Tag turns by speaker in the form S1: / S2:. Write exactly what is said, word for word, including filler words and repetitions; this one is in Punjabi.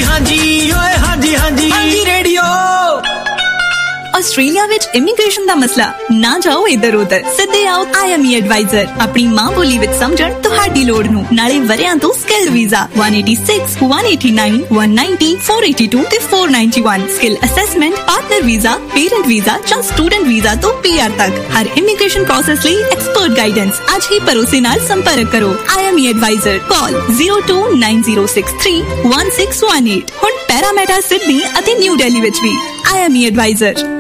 S1: ਹਾਂਜੀ ਓਏ ਹਾਂਜੀ ਹਾਂਜੀ ਹਾਂਜੀ ਰੇਡੀਓ।
S2: ਆਸਟ੍ਰੇਲੀਆ ਵਿੱਚ ਇਮੀਗ੍ਰੇਸ਼ਨ ਦਾ ਮਸਲਾ ਨਾ ਜਾਓ ਇੱਧਰ ਉੱਧਰ, ਸਿੱਧੇ ਆਓ ਆਈ ਐਮ ਈ ਐਡਵਾਈਜ਼ਰ। ਆਪਣੀ ਮਾਂ ਬੋਲੀ ਵਿੱਚ ਸਮਝਣ ਤੁਹਾਡੀ ਲੋੜ ਨੂੰ, ਨਾਲੇ ਵਰਿਆਂ ਤੋਂ ਸਕਿੱਲ ਵੀਜ਼ਾ ਇੱਕ ਸੌ ਛਿਆਸੀ, ਇੱਕ ਸੌ ਨੜਿਨਵੇਂ, ਇੱਕ ਸੌ ਨੱਬੇ, ਚਾਰ ਸੌ ਬਆਸੀ ਤੇ ਚਾਰ ਸੌ ਇਕਾਨਵੇਂ। Skill assessment, partner visa, parent visa ਜਾਂ ਸਟੂਡੈਂਟ ਵੀਜ਼ਾ ਤੋਂ ਪੀ ਆਰ ਤੱਕ ਹਰ ਇਮੀਗ੍ਰੇਸ਼ਨ ਪ੍ਰੋਸੈਸ ਲਈ ਐਕਸਪਰਟ ਗਾਈਡੈਂਸ। ਅੱਜ ਹੀ ਭਰੋਸੇ ਨਾਲ ਸੰਪਰਕ ਕਰੋ। I M E advisor, call zero two nine zero six three one six one eight. ਹੁਣ ਪੈਰਾਮੀਟਰ ਸਿਡਨੀ ਅਤੇ ਨਿਊ ਦਿੱਲੀ ਵਿੱਚ ਵੀ ਆਈ ਐਮ ਈ ਐਡਵਾਈਜ਼ਰ।